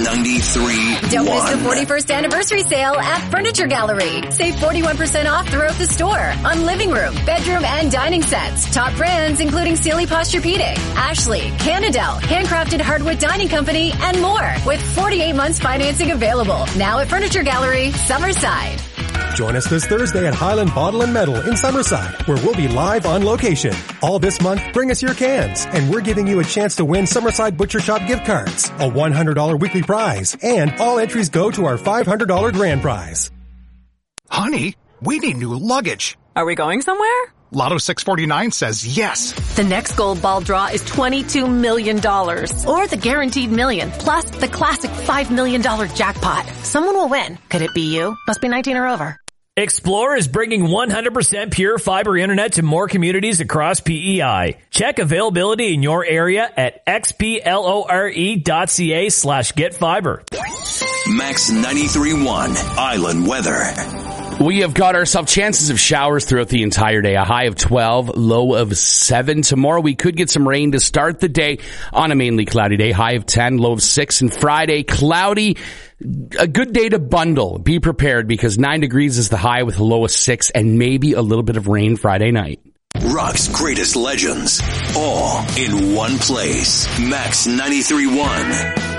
93.1. Don't miss the 41st anniversary sale at Furniture Gallery. Save 41% off throughout the store on living room, bedroom, and dining sets. Top brands including Sealy Posturepedic, Ashley, Canadel, Handcrafted Hardwood Dining Company, and more. With 48 months financing available. Now at Furniture Gallery, Summerside. Join us this Thursday at Highland Bottle and Metal in Summerside, where we'll be live on location. All this month, bring us your cans, and we're giving you a chance to win Summerside Butcher Shop gift cards, a $100 weekly prize, and all entries go to our $500 grand prize. Honey, we need new luggage. Are we going somewhere? Lotto 649 says yes. The next gold ball draw is $22 million. Or the guaranteed million, plus the classic $5 million jackpot. Someone will win. Could it be you? Must be 19 or over. Explorer is bringing 100% pure fiber internet to more communities across PEI. Check availability in your area at xplore.ca/getfiber. Max 93.1 Island Weather. We have got ourselves chances of showers throughout the entire day. A high of 12, low of 7. Tomorrow we could get some rain to start the day on a mainly cloudy day. High of 10, low of 6. And Friday, cloudy. A good day to bundle. Be prepared because 9 degrees is the high with a low of 6 and maybe a little bit of rain Friday night. Rock's greatest legends, all in one place. Max 93.1.